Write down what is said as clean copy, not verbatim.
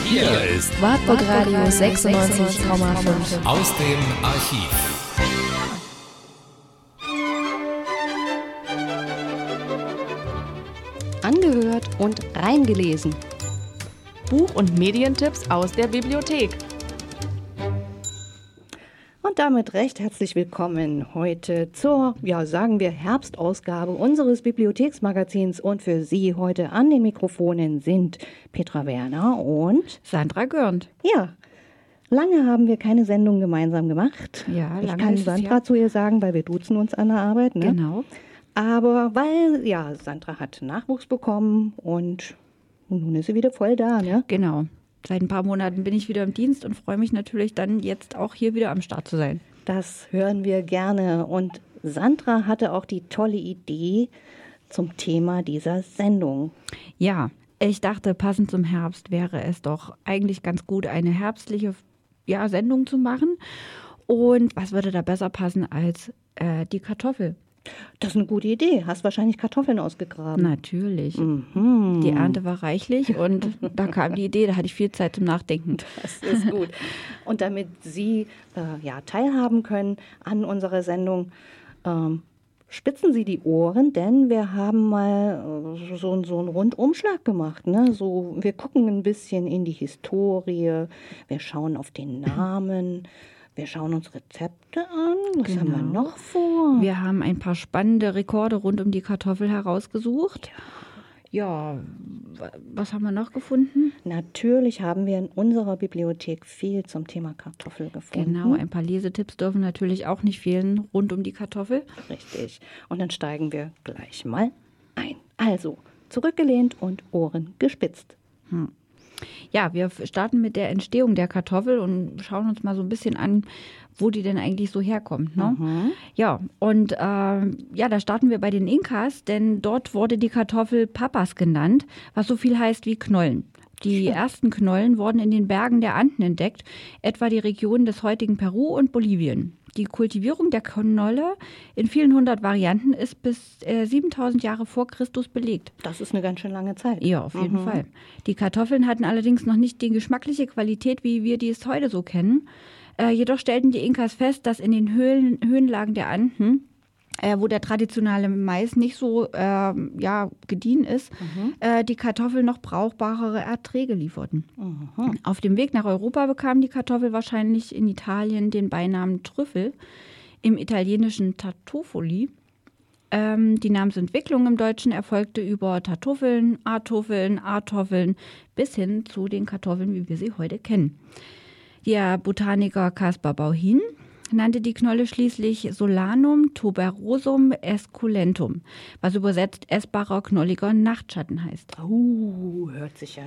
Hier ist Wartburg Radio 96,5 aus dem Archiv. Angehört und reingelesen. Buch- und Medientipps aus der Bibliothek. Und damit recht herzlich willkommen heute zur, sagen wir, Herbstausgabe unseres Bibliotheksmagazins. Und für Sie heute an den Mikrofonen sind Petra Werner und Sandra Görnd. Ja, lange haben wir keine Sendung gemeinsam gemacht. Ja, ich lange kann ist es Sandra ja. zu ihr sagen, weil wir duzen uns an der Arbeit. Ne? Genau. Aber weil, Sandra hat Nachwuchs bekommen und nun ist sie wieder voll da, ne? Genau. Seit ein paar Monaten bin ich wieder im Dienst und freue mich natürlich dann jetzt auch hier wieder am Start zu sein. Das hören wir gerne. Und Sandra hatte auch die tolle Idee zum Thema dieser Sendung. Ja, ich dachte, passend zum Herbst wäre es doch eigentlich ganz gut, eine herbstliche Sendung zu machen. Und was würde da besser passen als die Kartoffel? Das ist eine gute Idee. Hast wahrscheinlich Kartoffeln ausgegraben. Natürlich. Mhm. Die Ernte war reichlich und da kam die Idee, da hatte ich viel Zeit zum Nachdenken. Das ist gut. Und damit Sie teilhaben können an unserer Sendung, spitzen Sie die Ohren, denn wir haben mal so einen Rundumschlag gemacht. Ne? So, wir gucken ein bisschen in die Historie, wir schauen auf den Namen. Wir schauen uns Rezepte an. Was haben wir noch vor? Wir haben ein paar spannende Rekorde rund um die Kartoffel herausgesucht. Ja, was haben wir noch gefunden? Natürlich haben wir in unserer Bibliothek viel zum Thema Kartoffel gefunden. Genau, ein paar Lesetipps dürfen natürlich auch nicht fehlen rund um die Kartoffel. Richtig. Und dann steigen wir gleich mal ein. Also, zurückgelehnt und Ohren gespitzt. Ja, wir starten mit der Entstehung der Kartoffel und schauen uns mal so ein bisschen an, wo die denn eigentlich so herkommt. Ne? Mhm. Ja, und da starten wir bei den Inkas, denn dort wurde die Kartoffel Papas genannt, was so viel heißt wie Knollen. Die ersten Knollen wurden in den Bergen der Anden entdeckt, etwa die Region des heutigen Peru und Bolivien. Die Kultivierung der Knolle in vielen hundert Varianten ist bis 7000 Jahre vor Christus belegt. Das ist eine ganz schön lange Zeit. Ja, auf jeden Fall. Die Kartoffeln hatten allerdings noch nicht die geschmackliche Qualität, wie wir dies heute so kennen. Jedoch stellten die Inkas fest, dass in den Höhenlagen der Anden, wo der traditionelle Mais nicht so gediehen ist, die Kartoffeln noch brauchbarere Erträge lieferten. Auf dem Weg nach Europa bekam die Kartoffel wahrscheinlich in Italien den Beinamen Trüffel, im italienischen Tartufoli. Die Namensentwicklung im Deutschen erfolgte über Tartuffeln, Artoffeln bis hin zu den Kartoffeln, wie wir sie heute kennen. Der Botaniker Caspar Bauhin nannte die Knolle schließlich Solanum tuberosum esculentum, was übersetzt essbarer, knolliger Nachtschatten heißt. Hört sich ja